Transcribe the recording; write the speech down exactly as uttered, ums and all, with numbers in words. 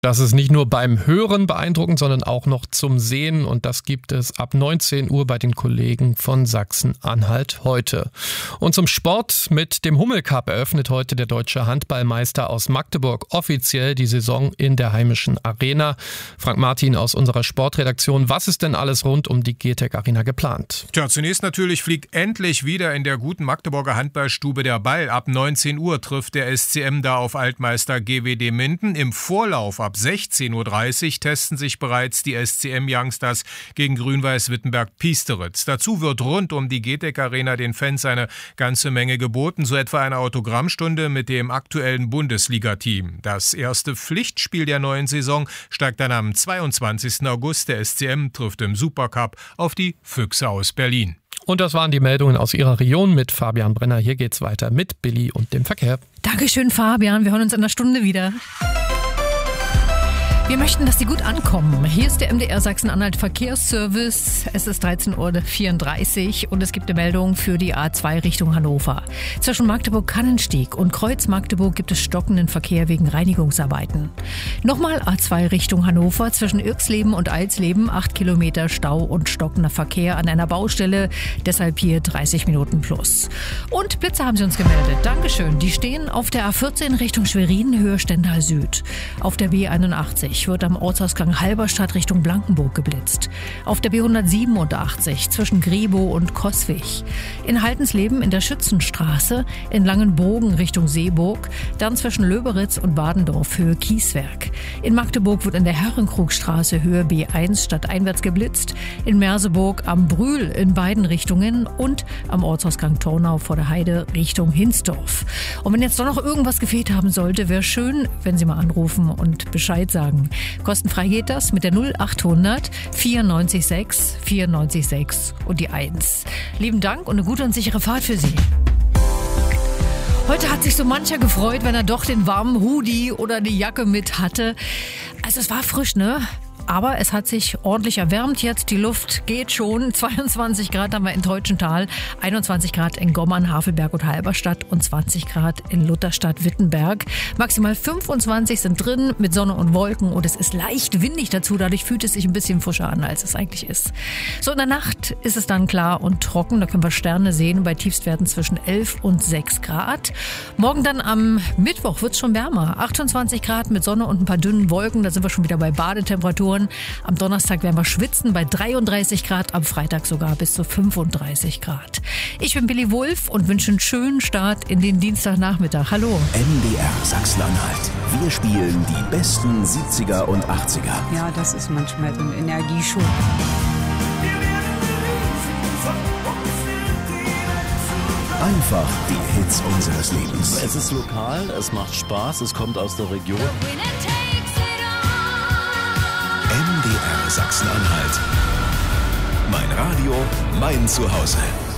Das ist nicht nur beim Hören beeindruckend, sondern auch noch zum Sehen. Und das gibt es ab neunzehn Uhr bei den Kollegen von Sachsen-Anhalt heute. Und zum Sport: Mit dem Hummel Cup eröffnet heute der deutsche Handballmeister aus Magdeburg offiziell die Saison in der heimischen Arena. Frank Martin aus unserer Sportredaktion. Was ist denn alles rund um die Getec Arena geplant? Tja, zunächst natürlich fliegt endlich wieder in der guten Magdeburger Handballstube der Ball. Ab neunzehn Uhr trifft der S C M da auf Altmeister G W D Minden. Im Vorlauf ab Ab sechzehn Uhr dreißig testen sich bereits die S C M-Youngsters gegen Grün-Weiß-Wittenberg-Piesteritz. Dazu wird rund um die Getec Arena den Fans eine ganze Menge geboten, so etwa eine Autogrammstunde mit dem aktuellen Bundesliga-Team. Das erste Pflichtspiel der neuen Saison steigt dann am zweiundzwanzigsten August. Der S C M trifft im Supercup auf die Füchse aus Berlin. Und das waren die Meldungen aus Ihrer Region mit Fabian Brenner. Hier geht's weiter mit Billy und dem Verkehr. Dankeschön, Fabian. Wir hören uns in einer Stunde wieder. Wir möchten, dass Sie gut ankommen. Hier ist der M D R Sachsen-Anhalt Verkehrsservice. Es ist dreizehn Uhr vierunddreißig und es gibt eine Meldung für die A zwei Richtung Hannover. Zwischen Magdeburg-Kannenstieg und Kreuz-Magdeburg gibt es stockenden Verkehr wegen Reinigungsarbeiten. Nochmal A zwei Richtung Hannover. Zwischen Irxleben und Eilsleben acht Kilometer Stau und stockender Verkehr an einer Baustelle. Deshalb hier dreißig Minuten plus. Und Blitze haben Sie uns gemeldet. Dankeschön. Die stehen auf der A vierzehn Richtung Schwerin, Höhe Stendal Süd. Auf der B einundachtzig wird am Ortsausgang Halberstadt Richtung Blankenburg geblitzt. Auf der B hundertsiebenundachtzig zwischen Grebo und Coswig. In Haltensleben in der Schützenstraße, in Langenbogen Richtung Seeburg, dann zwischen Löberitz und Badendorf Höhe Kieswerk. In Magdeburg wird in der Herrenkrugstraße Höhe B eins stadteinwärts geblitzt. In Merseburg am Brühl in beiden Richtungen und am Ortsausgang Tornau vor der Heide Richtung Hinsdorf. Und wenn jetzt doch noch irgendwas gefehlt haben sollte, wäre schön, wenn Sie mal anrufen und Bescheid sagen. Kostenfrei geht das mit der null achthundert vierundneunzig sechs vierundneunzig sechs und die eins. Lieben Dank und eine gute und sichere Fahrt für Sie. Heute hat sich so mancher gefreut, wenn er doch den warmen Hoodie oder die Jacke mit hatte. Also es war frisch, ne? Aber es hat sich ordentlich erwärmt jetzt. Die Luft geht schon. zweiundzwanzig Grad haben wir in Teutschenthal, einundzwanzig Grad in Gommern, Havelberg und Halberstadt und zwanzig Grad in Lutherstadt-Wittenberg. Maximal fünfundzwanzig sind drin mit Sonne und Wolken und es ist leicht windig dazu. Dadurch fühlt es sich ein bisschen frischer an, als es eigentlich ist. So in der Nacht ist es dann klar und trocken. Da können wir Sterne sehen bei Tiefstwerten zwischen elf und sechs Grad. Morgen dann am Mittwoch wird es schon wärmer. achtundzwanzig Grad mit Sonne und ein paar dünnen Wolken. Da sind wir schon wieder bei Badetemperaturen. Am Donnerstag werden wir schwitzen bei dreiunddreißig Grad, am Freitag sogar bis zu fünfunddreißig Grad. Ich bin Billy Wulff und wünsche einen schönen Start in den Dienstagnachmittag. Hallo. M D R Sachsen-Anhalt. Wir spielen die besten siebziger und achtziger. Ja, das ist manchmal so ein Energieschub. Einfach die Hits unseres Lebens. Es ist lokal, es macht Spaß, es kommt aus der Region. M D R Sachsen-Anhalt. Mein Radio, mein Zuhause.